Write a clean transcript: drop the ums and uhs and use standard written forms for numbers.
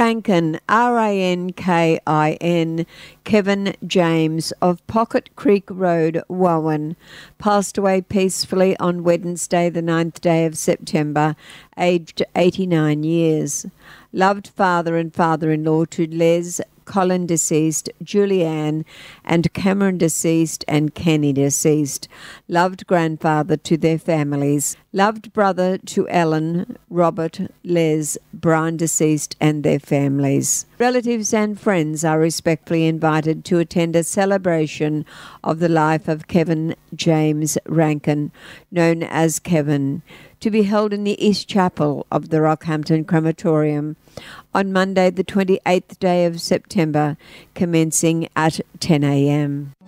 Rankin, Rankin, Kevin James of Pocket Creek Road, Warren, passed away peacefully on Wednesday, the 9th day of September, aged 89 years. Loved father and father-in-law to Les, Colin deceased, Julianne and Cameron deceased, and Kenny deceased. Loved grandfather to their families. Loved brother to Ellen, Robert, Les, Brian deceased, and their families. Relatives and friends are respectfully invited to attend a celebration of the life of Kevin James Rankin, known as Kevin, to be held in the East Chapel of the Rockhampton Crematorium on Monday, the 28th day of September, commencing at 10 a.m.